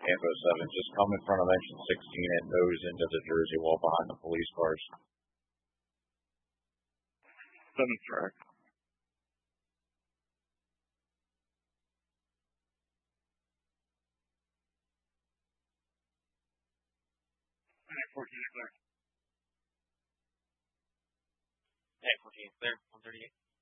Info 7, just come in front of exit 16 and nose into the Jersey wall behind the police cars. 7's track. Tank 14 is clear. Tank 14 is clear. 138.